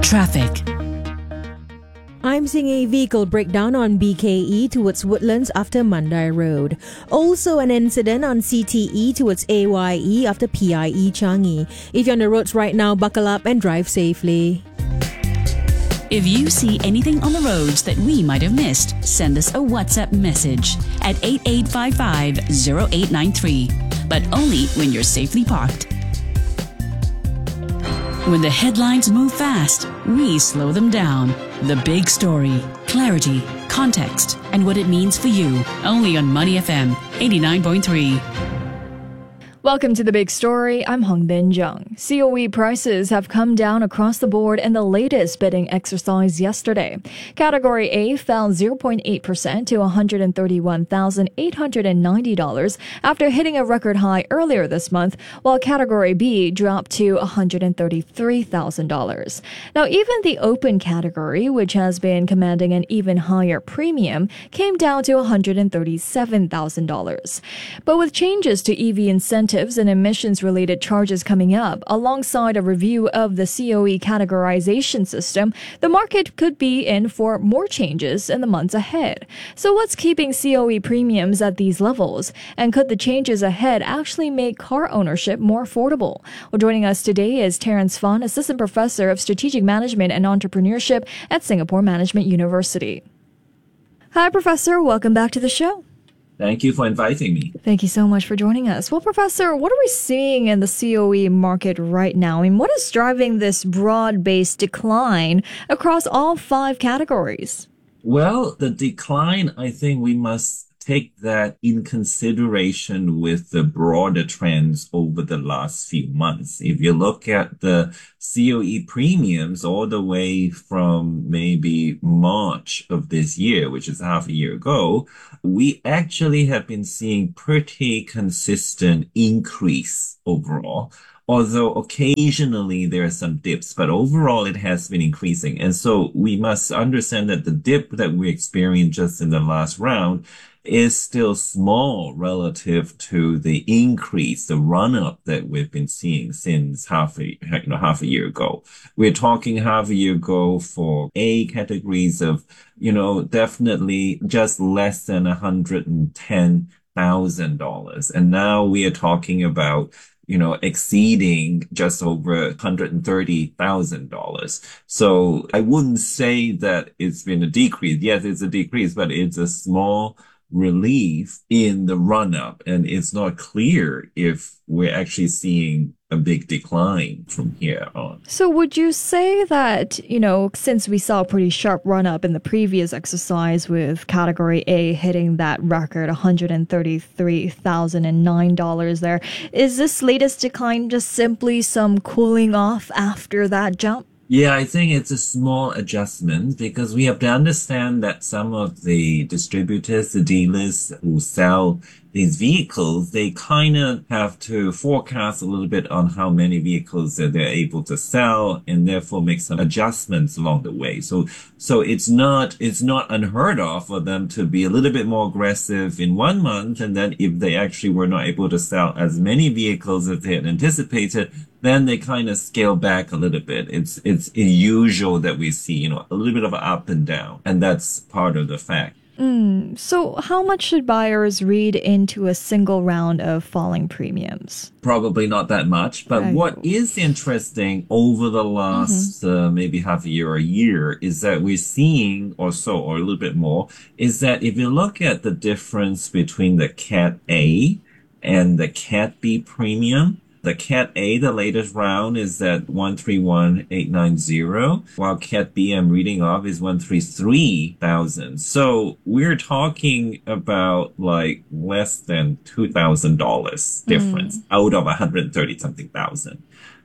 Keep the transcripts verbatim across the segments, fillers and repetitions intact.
Traffic. I'm seeing a vehicle breakdown on B K E towards Woodlands after Mandai Road. Also an incident on C T E towards A Y E after P I E Changi. If you're on the roads right now, buckle up and drive safely. If you see anything on the roads that we might have missed, send us a WhatsApp message at eight eight five five zero eight nine three. But only when you're safely parked. When the headlines move fast, we slow them down. The big story, clarity, context, and what it means for you. Only on Money F M eighty-nine point three. Welcome to The Big Story. I'm Hong Bin Jung. C O E prices have come down across the board in the latest bidding exercise yesterday. Category A fell zero point eight percent to one hundred thirty-one thousand eight hundred ninety dollars after hitting a record high earlier this month, while Category B dropped to one hundred thirty-three thousand dollars. Now, even the open category, which has been commanding an even higher premium, came down to one hundred thirty-seven thousand dollars. But with changes to E V incentives and emissions-related charges coming up, alongside a review of the C O E categorization system, the market could be in for more changes in the months ahead. So what's keeping C O E premiums at these levels? And could the changes ahead actually make car ownership more affordable? Well, joining us today is Terence Fon, Assistant Professor of Strategic Management and Entrepreneurship at Singapore Management University. Hi, Professor. Welcome back to the show. Thank you for inviting me. Thank you so much for joining us. Well, Professor, what are we seeing in the C O E market right now? I mean, what is driving this broad-based decline across all five categories? Well, the decline, I think we must take that in consideration with the broader trends over the last few months. If you look at the C O E premiums all the way from maybe March of this year, which is half a year ago, we actually have been seeing pretty consistent increase overall. Although occasionally there are some dips, but overall it has been increasing. And so we must understand that the dip that we experienced just in the last round is still small relative to the increase, the run-up that we've been seeing since half a, you know, half a year ago. We're talking half a year ago for A categories of, you know, definitely just less than one hundred ten thousand dollars. And now we are talking about, you know, exceeding just over one hundred thirty thousand dollars. So I wouldn't say that it's been a decrease. Yes, it's a decrease, but it's a small relief in the run-up. And it's not clear if we're actually seeing a big decline from here on. So would you say that, you know, since we saw a pretty sharp run-up in the previous exercise with Category A hitting that record one hundred thirty-three thousand nine dollars there, is this latest decline just simply some cooling off after that jump? Yeah, I think it's a small adjustment because we have to understand that some of the distributors, the dealers who sell these vehicles, they kind of have to forecast a little bit on how many vehicles that they're able to sell and therefore make some adjustments along the way. So, so it's not, it's not unheard of for them to be a little bit more aggressive in one month. And then if they actually were not able to sell as many vehicles as they had anticipated, then they kind of scale back a little bit. It's, it's unusual that we see, you know, a little bit of an up and down. And that's part of the fact. Mm, so how much should buyers read into a single round of falling premiums? Probably not that much. But right. What is interesting over the last mm-hmm. uh, maybe half a year or a year is that we're seeing or so, or a little bit more, is that if you look at the difference between the Cat A and the Cat B premium, the Cat A, the latest round, is at one hundred thirty-one thousand eight hundred ninety, while Cat B I'm reading off is one hundred thirty-three thousand. So we're talking about like less than two thousand dollars difference mm. out of one hundred thirty something thousand.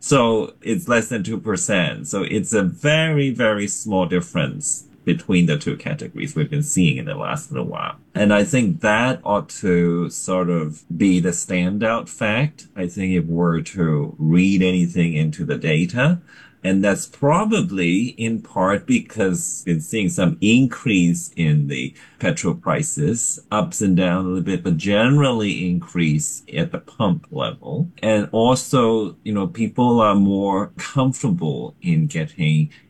So it's less than two percent. So it's a very, very small difference between the two categories we've been seeing in the last little while. And I think that ought to sort of be the standout fact. I think if we're to read anything into the data, and that's probably in part because we've been seeing some increase in the petrol prices, ups and down a little bit, but generally increase at the pump level. And also, you know, people are more comfortable in getting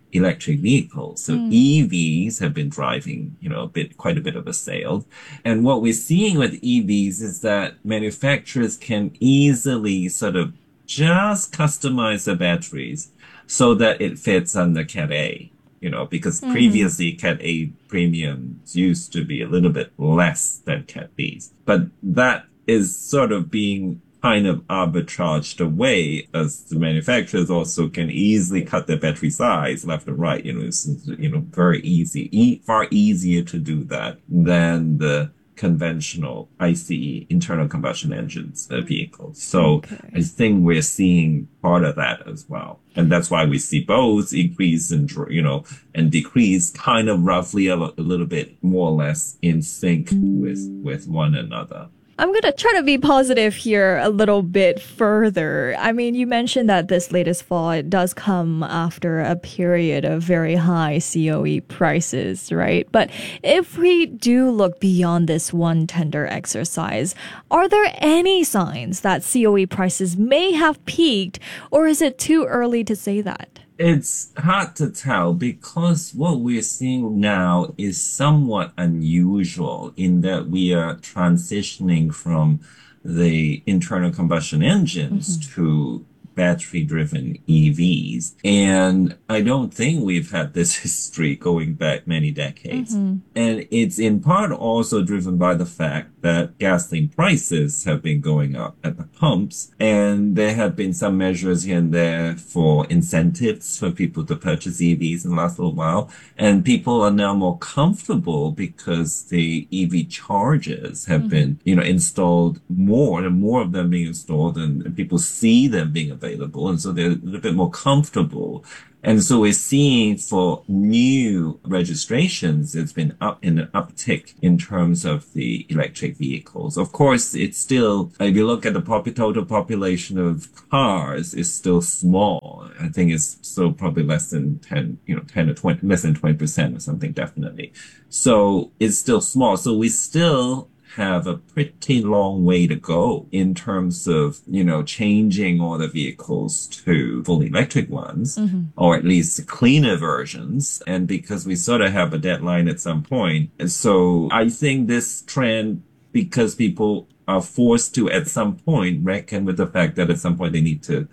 electric vehicles. So Mm. E Vs have been driving, you know, a bit, quite a bit of a sale. And what we're seeing with E Vs is that manufacturers can easily sort of just customize the batteries so that it fits under Cat A, you know, because Mhm. previously Cat A premiums used to be a little bit less than Cat Bs. But that is sort of being kind of arbitraged away as the manufacturers also can easily cut their battery size left and right. You know, it's, you know, very easy, e- far easier to do that than the conventional I C E, internal combustion engines uh, vehicles. So Okay. I think we're seeing part of that as well. And that's why we see both increase and, dr- you know, and decrease kind of roughly a, lo- a little bit more or less in sync with, with one another. I'm going to try to be positive here a little bit further. I mean, you mentioned that this latest fall, it does come after a period of very high C O E prices, right? But if we do look beyond this one tender exercise, are there any signs that C O E prices may have peaked, or is it too early to say that? It's hard to tell because what we're seeing now is somewhat unusual in that we are transitioning from the internal combustion engines Mm-hmm. to battery-driven E Vs. And I don't think we've had this history going back many decades. Mm-hmm. And it's in part also driven by the fact that gasoline prices have been going up at the pumps, and there have been some measures here and there for incentives for people to purchase E Vs in the last little while. And people are now more comfortable because the E V chargers have Mm-hmm. been, you know, installed more and more of them being installed, and, and people see them being available. And so they're a little bit more comfortable. And so we're seeing for new registrations, it's been up in an uptick in terms of the electric vehicles. Of course, it's still, if you look at the pop- total population of cars, it's still small. I think it's still probably less than ten, you know, ten or twenty, less than twenty percent or something, definitely. So it's still small. So we still have a pretty long way to go in terms of, you know, changing all the vehicles to fully electric ones, Mm-hmm. or at least cleaner versions. And because we sort of have a deadline at some point. And so I think this trend, because people are forced to at some point reckon with the fact that at some point they need to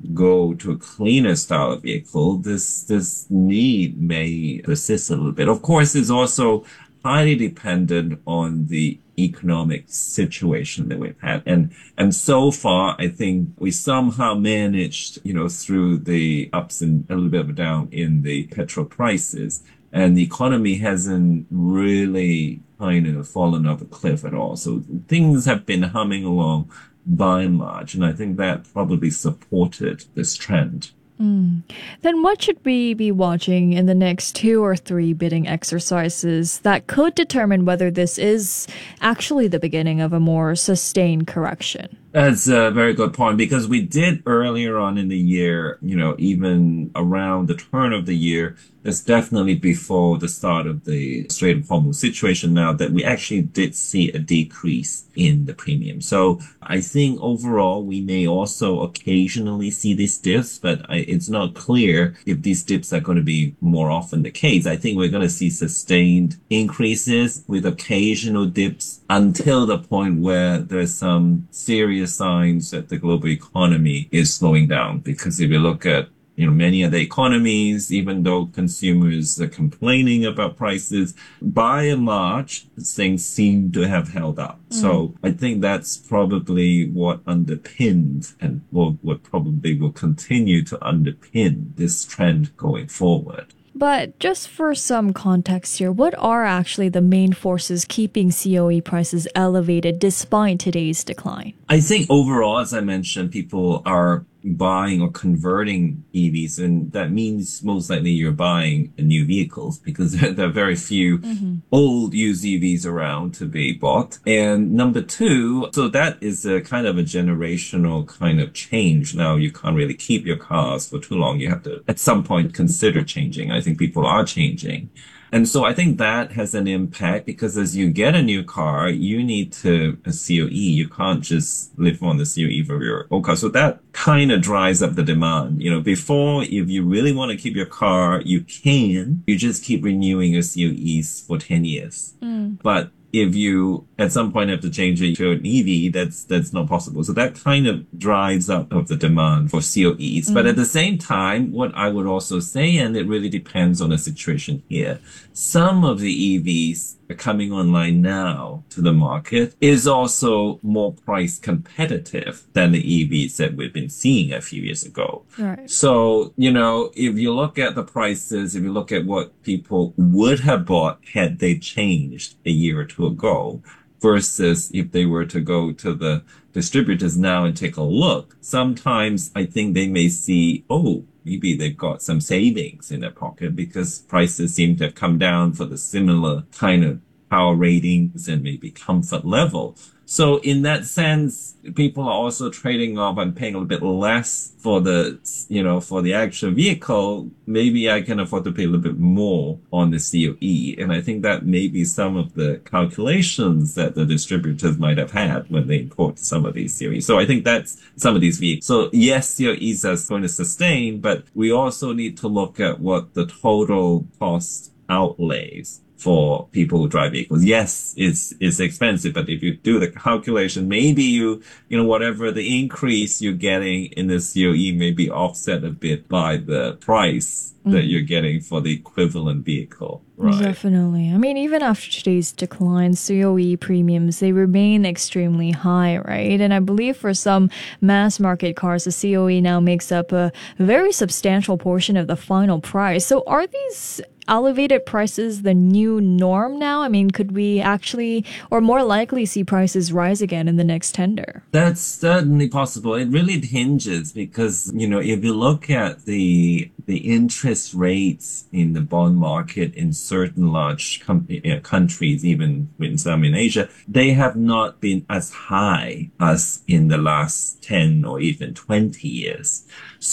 go to a cleaner style of vehicle, this, this need may persist a little bit. Of course, it's also highly dependent on the economic situation that we've had. And, and so far, I think we somehow managed, you know, through the ups and a little bit of a down in the petrol prices, and the economy hasn't really kind of fallen off a cliff at all. So things have been humming along by and large. And I think that probably supported this trend. Mm. Then what should we be watching in the next two or three bidding exercises that could determine whether this is actually the beginning of a more sustained correction? That's a very good point, because we did earlier on in the year, you know, even around the turn of the year, that's definitely before the start of the Strait of Hormuz situation now, that we actually did see a decrease in the premium. So I think overall we may also occasionally see these dips, but I, it's not clear if these dips are going to be more often the case. I think we're going to see sustained increases with occasional dips until the point where there's some serious signs that the global economy is slowing down. Because if you look at, you know, many of the economies, even though consumers are complaining about prices, by and large, things seem to have held up. Mm. So I think that's probably what underpinned and what, what probably will continue to underpin this trend going forward. But just for some context here, what are actually the main forces keeping C O E prices elevated despite today's decline? I think overall, as I mentioned, people are buying or converting E Vs, and that means most likely you're buying new vehicles, because there are very few mm-hmm. old used E Vs around to be bought. And number two, so that is a kind of a generational kind of change. Now you can't really keep your cars for too long. You have to at some point consider changing. I think people are changing. And so I think that has an impact because as you get a new car, you need to a C O E. You can't just live on the C O E for your old car. So that kind of drives up the demand. You know, before, if you really want to keep your car, you can. You just keep renewing your C O Es for ten years. Mm. But if you at some point have to change it to an E V, that's that's not possible. So that kind of drives up of the demand for C O Es. Mm. But at the same time, what I would also say, and it really depends on the situation here, some of the E Vs coming online now to the market is also more price competitive than the E Vs that we've been seeing a few years ago. Right. So, you know, if you look at the prices, if you look at what people would have bought had they changed a year or two ago versus if they were to go to the distributors now and take a look, sometimes I think they may see, oh, maybe they've got some savings in their pocket because prices seem to have come down for the similar kind of power ratings and maybe comfort level. So in that sense, people are also trading off and paying a little bit less for the, you know, for the actual vehicle. Maybe I can afford to pay a little bit more on the C O E. And I think that may be some of the calculations that the distributors might have had when they import some of these C O Es. So I think that's some of these vehicles. So yes, C O Es are going to sustain, but we also need to look at what the total cost outlays for people who drive vehicles. Yes, it's, it's expensive, but if you do the calculation, maybe you, you know, whatever the increase you're getting in the C O E may be offset a bit by the price mm. that you're getting for the equivalent vehicle. Right. Definitely. I mean, even after today's decline, C O E premiums, they remain extremely high, right? And I believe for some mass market cars, the C O E now makes up a very substantial portion of the final price. So are these elevated prices the new norm now? I mean, could we actually, or more likely, see prices rise again in the next tender? That's certainly possible. It really hinges because, you know, if you look at the the interest rates in the bond market in certain large com- you know, countries, even in some in Asia, they have not been as high as in the last ten or even twenty years.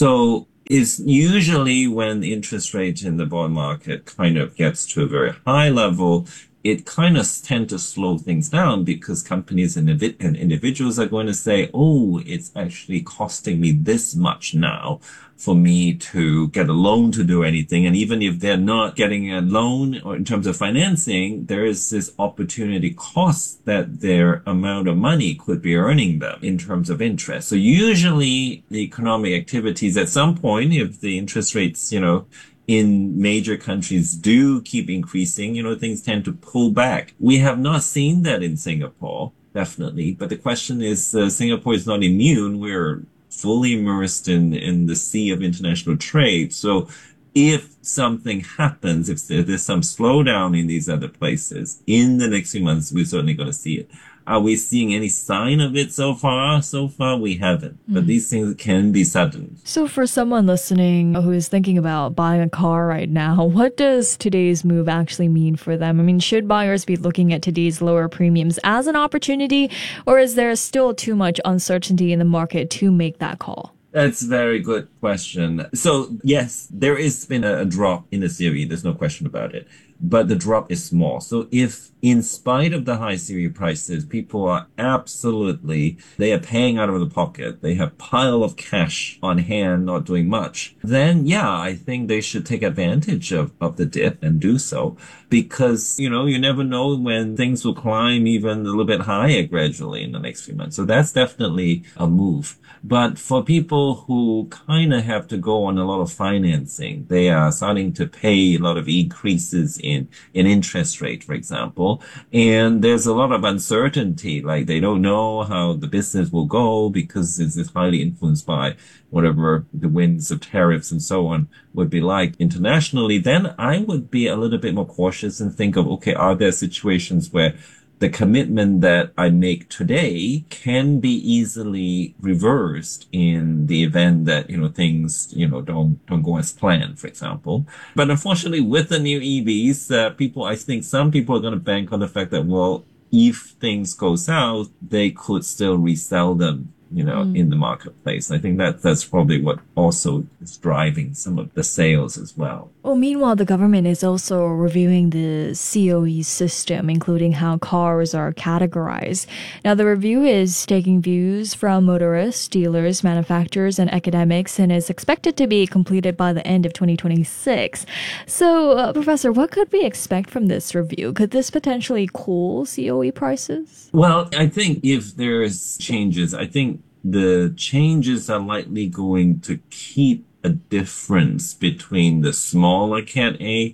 So is usually when the interest rate in the bond market kind of gets to a very high level, it kind of tend to slow things down because companies and individuals are going to say, oh, it's actually costing me this much now for me to get a loan to do anything. And even if they're not getting a loan or in terms of financing, there is this opportunity cost that their amount of money could be earning them in terms of interest. So usually the economic activities at some point, if the interest rates, you know, in major countries do keep increasing, you know, things tend to pull back. We have not seen that in Singapore, definitely. But the question is, uh, Singapore is not immune. We're fully immersed in, in the sea of international trade. So if something happens, if there's some slowdown in these other places in the next few months, we're certainly going to see it. Are we seeing any sign of it so far? So far, we haven't. But mm. these things can be sudden. So for someone listening who is thinking about buying a car right now, what does today's move actually mean for them? I mean, should buyers be looking at today's lower premiums as an opportunity, or is there still too much uncertainty in the market to make that call? That's a very good question. So yes, there has been a, a drop in the C O E. There's no question about it. But the drop is small. So if in spite of the high C O E prices, people are absolutely, they are paying out of the pocket, they have pile of cash on hand, not doing much, then yeah, I think they should take advantage of, of the dip and do so. Because, you know, you never know when things will climb even a little bit higher gradually in the next few months. So that's definitely a move. But for people who kind of have to go on a lot of financing, they are starting to pay a lot of increases in, in interest rate, for example. And there's a lot of uncertainty, like they don't know how the business will go because it's highly influenced by whatever the winds of tariffs and so on would be like internationally. Then I would be a little bit more cautious and think of, okay, are there situations where the commitment that I make today can be easily reversed in the event that, you know, things, you know, don't, don't go as planned, for example. But unfortunately, with the new E Vs, uh, people, I think some people are going to bank on the fact that, well, if things go south, they could still resell them you know, Mm. in the marketplace. I think that that's probably what also is driving some of the sales as well. Well, meanwhile, the government is also reviewing the C O E system, including how cars are categorized. Now, the review is taking views from motorists, dealers, manufacturers, and academics, and is expected to be completed by the end of twenty twenty-six. So, uh, Professor, what could we expect from this review? Could this potentially cool C O E prices? Well, I think if there's changes, I think the changes are likely going to keep a difference between the smaller Cat A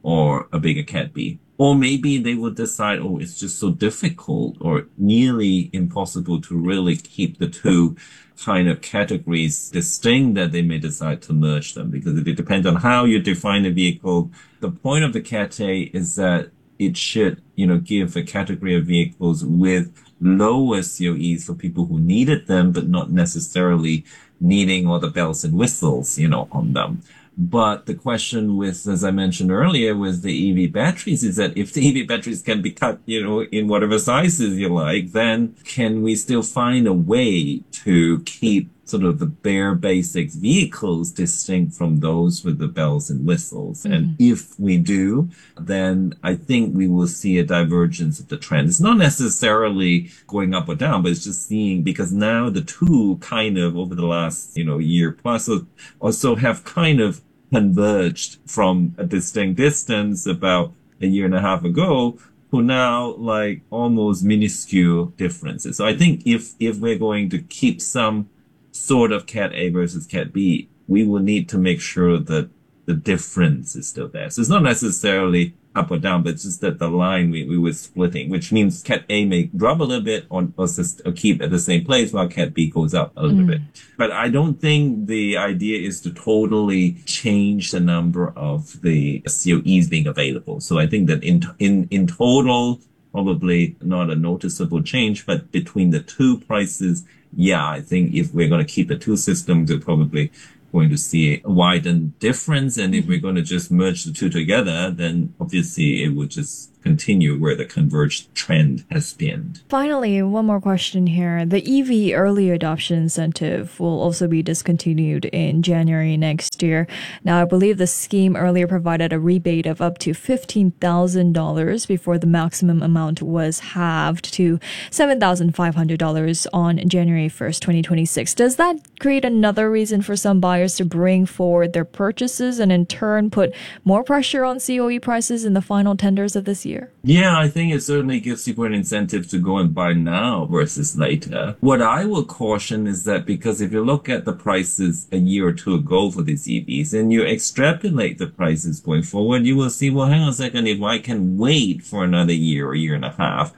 or a bigger Cat B. Or maybe they will decide, oh, it's just so difficult or nearly impossible to really keep the two kind of categories distinct that they may decide to merge them, because it depends on how you define a vehicle. The point of the Cat A is that it should, you know, give a category of vehicles with lower C O Es for people who needed them, but not necessarily needing all the bells and whistles, you know, on them. But the question with, as I mentioned earlier, with the E V batteries is that if the E V batteries can be cut, you know, in whatever sizes you like, then can we still find a way to keep sort of the bare basics vehicles distinct from those with the bells and whistles? Mm-hmm. And if we do, then I think we will see a divergence of the trend. It's not necessarily going up or down, but it's just seeing, because now the two kind of over the last, you know, year plus or, or so have kind of converged from a distinct distance about a year and a half ago to now like almost minuscule differences. So I think if, if we're going to keep some sort of Cat A versus Cat B, we will need to make sure that the difference is still there. So it's not necessarily up or down, but it's just that the line we, we were splitting, which means Cat A may drop a little bit or, or, just, or keep at the same place while Cat B goes up a little mm. bit. But I don't think the idea is to totally change the number of the C O Es being available. So I think that in, in, in total, probably not a noticeable change, but between the two prices, yeah, I think if we're going to keep the two systems, we're probably going to see a widened difference. And if we're going to just merge the two together, then obviously it would just continue where the converged trend has been. Finally, one more question here. The E V early adoption incentive will also be discontinued in January next year. Now, I believe the scheme earlier provided a rebate of up to fifteen thousand dollars before the maximum amount was halved to seven thousand five hundred dollars on January first, twenty twenty-six. Does that create another reason for some buyers to bring forward their purchases and in turn put more pressure on C O E prices in the final tenders of this year? Yeah, I think it certainly gives people an incentive to go and buy now versus later. What I will caution is that because if you look at the prices a year or two ago for these E Vs and you extrapolate the prices going forward, you will see, well, hang on a second, if I can wait for another year or year and a half,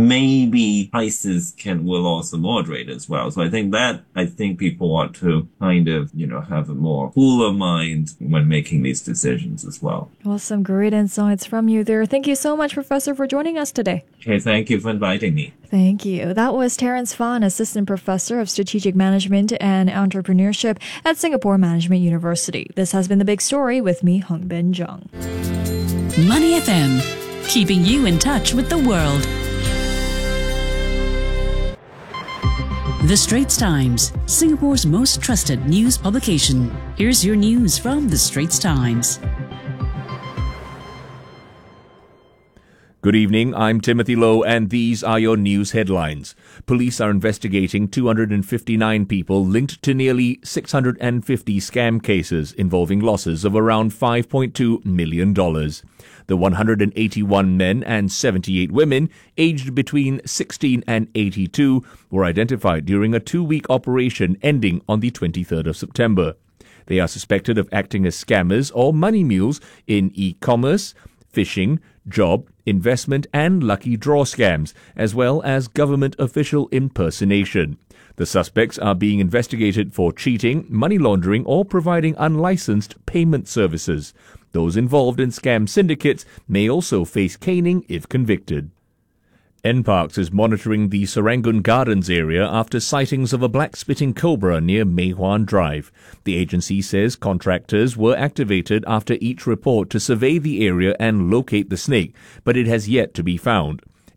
maybe prices can will also moderate as well. So I think that, I think people ought to kind of, you know, have a more cooler mind when making these decisions as well. Well, some great insights from you there. Thank you so much, Professor, for joining us today. Okay, thank you for inviting me. Thank you. That was Terence Fan, Assistant Professor of Strategic Management and Entrepreneurship at Singapore Management University. This has been The Big Story with me, Hung Bin Jung. Money F M, keeping you in touch with the world. The Straits Times, Singapore's most trusted news publication. Here's your news from The Straits Times. Good evening, I'm Timothy Lowe and these are your news headlines. Police are investigating two hundred fifty-nine people linked to nearly six hundred fifty scam cases involving losses of around five point two million dollars. The one hundred eighty-one men and seventy-eight women, aged between sixteen and eighty-two, were identified during a two-week operation ending on the twenty-third of September. They are suspected of acting as scammers or money mules in e-commerce, phishing, job, investment and lucky draw scams, as well as government official impersonation. The suspects are being investigated for cheating, money laundering or providing unlicensed payment services. Those involved in scam syndicates may also face caning if convicted. N Parks is monitoring the Serangoon Gardens area after sightings of a black-spitting cobra near Mei Hwan Drive. The agency says contractors were activated after each report to survey the area and locate the snake, but it has yet to be found.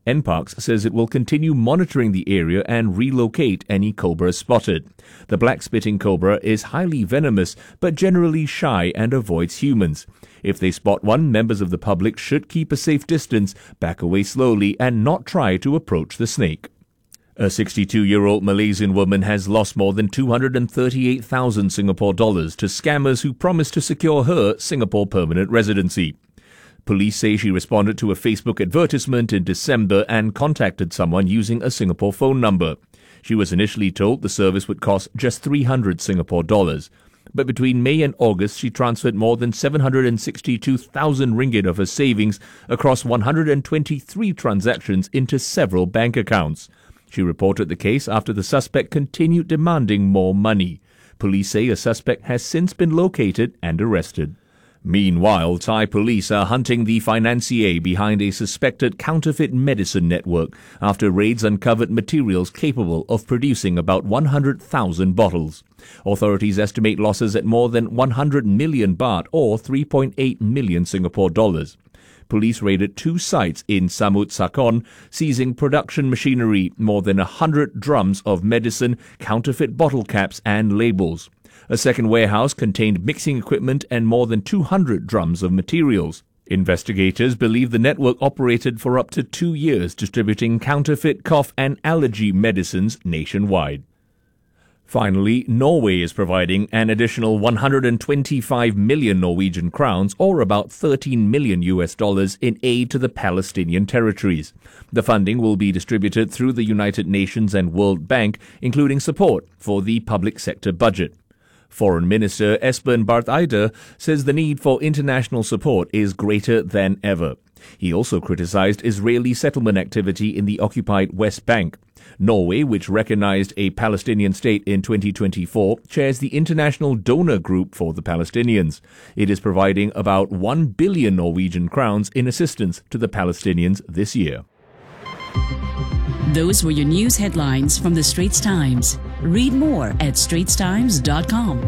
N Parks says it will continue monitoring the area and relocate any cobras spotted. The black-spitting cobra is highly venomous but generally shy and avoids humans. If they spot one, members of the public should keep a safe distance, back away slowly, and not try to approach the snake. A sixty-two-year-old Malaysian woman has lost more than two hundred thirty-eight thousand Singapore dollars to scammers who promised to secure her Singapore permanent residency. Police say she responded to a Facebook advertisement in December and contacted someone using a Singapore phone number. She was initially told the service would cost just three hundred Singapore dollars. But between May and August, she transferred more than seven hundred sixty-two thousand ringgit of her savings across one hundred twenty-three transactions into several bank accounts. She reported the case after the suspect continued demanding more money. Police say a suspect has since been located and arrested. Meanwhile, Thai police are hunting the financier behind a suspected counterfeit medicine network after raids uncovered materials capable of producing about one hundred thousand bottles. Authorities estimate losses at more than one hundred million baht or three point eight million Singapore dollars. Police raided two sites in Samut Sakon, seizing production machinery, more than a hundred drums of medicine, counterfeit bottle caps and labels. A second warehouse contained mixing equipment and more than two hundred drums of materials. Investigators believe the network operated for up to two years, distributing counterfeit cough and allergy medicines nationwide. Finally, Norway is providing an additional one hundred twenty-five million Norwegian crowns, or about thirteen million U S dollars, in aid to the Palestinian territories. The funding will be distributed through the United Nations and World Bank, including support for the public sector budget. Foreign Minister Espen Barth Eide says the need for international support is greater than ever. He also criticized Israeli settlement activity in the occupied West Bank. Norway, which recognized a Palestinian state in twenty twenty-four, chairs the International Donor Group for the Palestinians. It is providing about one billion Norwegian crowns in assistance to the Palestinians this year. Those were your news headlines from the Straits Times. Read more at straits times dot com.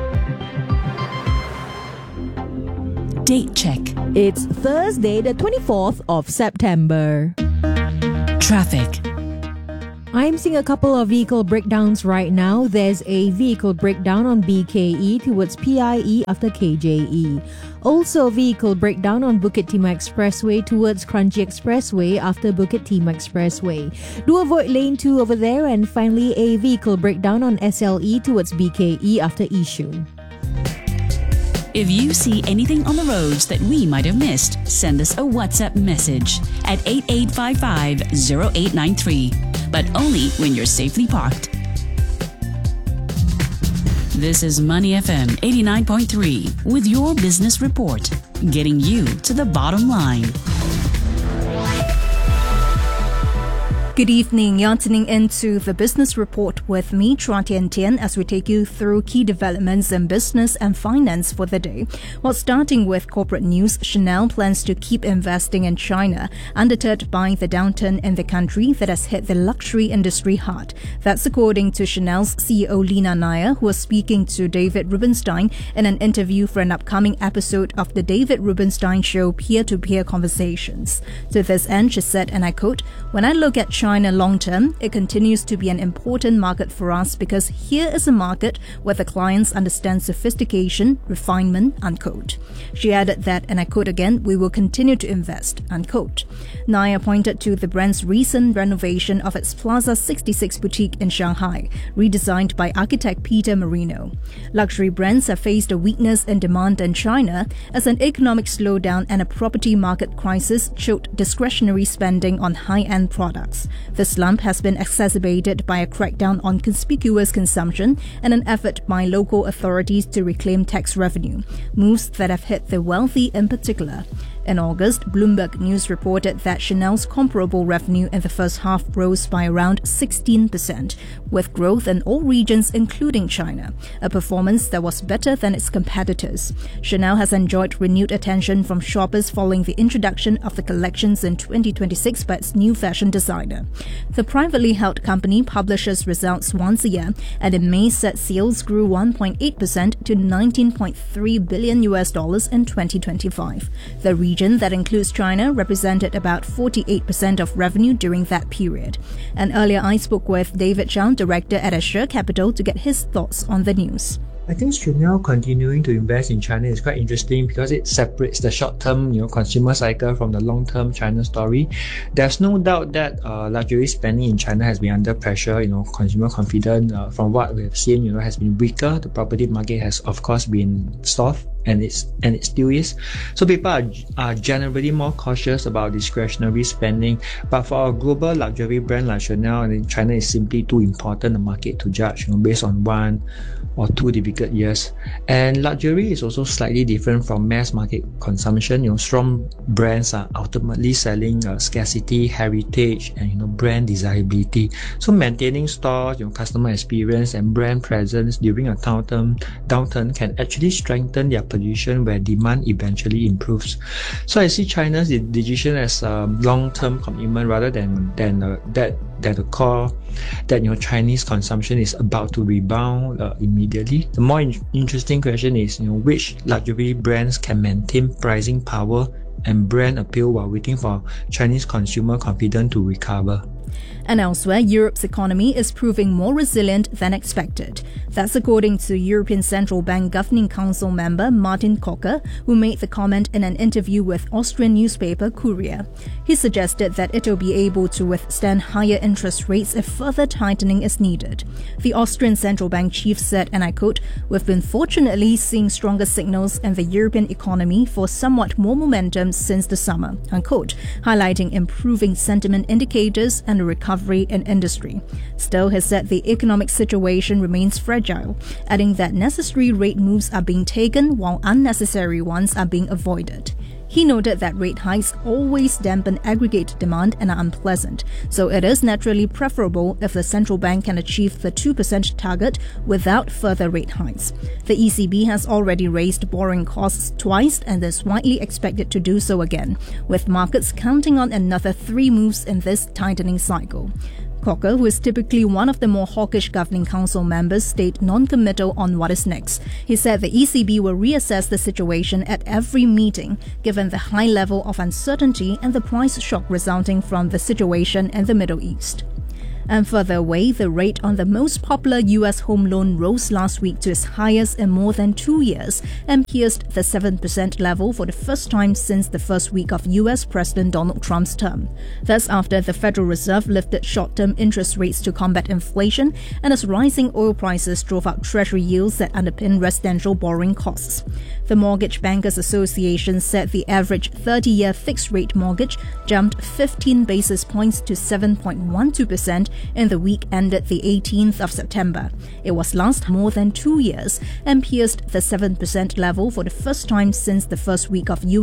Date check. It's Thursday, the twenty-fourth of September. Traffic. I'm seeing a couple of vehicle breakdowns right now. There's a vehicle breakdown on B K E towards P I E after K J E. Also, a vehicle breakdown on Bukit Timah Expressway towards Kranji Expressway after Bukit Timah Expressway. Do avoid lane two over there. And finally, a vehicle breakdown on S L E towards B K E after Yishun. If you see anything on the roads that we might have missed, send us a WhatsApp message at eight eight five five zero eight nine three. But only when you're safely parked. This is Money F M eighty-nine point three with your business report, getting you to the bottom line. Good evening. You're tuning into the Business Report with me, Chua Tian Tian, as we take you through key developments in business and finance for the day. Well, starting with corporate news, Chanel plans to keep investing in China, undeterred by the downturn in the country that has hit the luxury industry hard. That's according to Chanel's C E O Lina Nair, who was speaking to David Rubenstein in an interview for an upcoming episode of the David Rubenstein Show Peer-to-Peer Conversations. To this end, she said, and I quote, "When I look at China China long term, it continues to be an important market for us because here is a market where the clients understand sophistication, refinement," unquote. She added that, and I quote again, "we will continue to invest," unquote. Nair pointed to the brand's recent renovation of its Plaza sixty-six boutique in Shanghai, redesigned by architect Peter Marino. Luxury brands have faced a weakness in demand in China as an economic slowdown and a property market crisis choked discretionary spending on high-end products. The slump has been exacerbated by a crackdown on conspicuous consumption and an effort by local authorities to reclaim tax revenue, moves that have hit the wealthy in particular. In August, Bloomberg News reported that Chanel's comparable revenue in the first half rose by around sixteen percent, with growth in all regions including China, a performance that was better than its competitors. Chanel has enjoyed renewed attention from shoppers following the introduction of the collections in twenty twenty-six by its new fashion designer. The privately held company publishes results once a year, and in May said sales grew one point eight percent to nineteen point three billion U S dollars in twenty twenty-five. The region that includes China represented about forty-eight percent of revenue during that period. And earlier I spoke with David Chow, director at Assure Capital, to get his thoughts on the news. I think Chanel continuing to invest in China is quite interesting because it separates the short-term, you know, consumer cycle from the long-term China story. There's no doubt that uh, luxury spending in China has been under pressure. You know, consumer confidence, uh, from what we've seen, you know, has been weaker. The property market has, of course, been soft, and it's and it still is. So people are, are generally more cautious about discretionary spending. But for a global luxury brand like Chanel, I mean, China is simply too important a market to judge, you know, based on one or two difficult years. And luxury is also slightly different from mass market consumption. You know, strong brands are ultimately selling uh, scarcity, heritage, and you know, brand desirability. So maintaining stores, you know, customer experience, and brand presence during a downturn downturn can actually strengthen their position where demand eventually improves. So I see China's decision as a long-term commitment rather than than uh, that that the core that you know Chinese consumption is about to rebound uh, immediately. The more in- interesting question is, you know, which luxury brands can maintain pricing power and brand appeal while waiting for Chinese consumer confidence to recover. And elsewhere, Europe's economy is proving more resilient than expected. That's according to European Central Bank Governing Council member Martin Kocher, who made the comment in an interview with Austrian newspaper Kurier. He suggested that it will be able to withstand higher interest rates if further tightening is needed. The Austrian Central Bank chief said, and I quote, "We've been fortunately seeing stronger signals in the European economy for somewhat more momentum since the summer," unquote, highlighting improving sentiment indicators and a recovery in industry. Still, he said the economic situation remains fragile, adding that necessary rate moves are being taken while unnecessary ones are being avoided. He noted that rate hikes always dampen aggregate demand and are unpleasant, so it is naturally preferable if the central bank can achieve the two percent target without further rate hikes. The E C B has already raised borrowing costs twice and is widely expected to do so again, with markets counting on another three moves in this tightening cycle. Kocher, who is typically one of the more hawkish Governing Council members, stayed non-committal on what is next. He said the E C B will reassess the situation at every meeting, given the high level of uncertainty and the price shock resulting from the situation in the Middle East. And further away, the rate on the most popular U S home loan rose last week to its highest in more than two years and pierced the seven percent level for the first time since the first week of U S President Donald Trump's term. That's after the Federal Reserve lifted short-term interest rates to combat inflation and as rising oil prices drove up treasury yields that underpin residential borrowing costs. The Mortgage Bankers Association said the average thirty-year fixed-rate mortgage jumped fifteen basis points to seven point one two percent in the week ended the eighteenth of September. It was last more than two years and pierced the seven percent level for the first time since the first week of U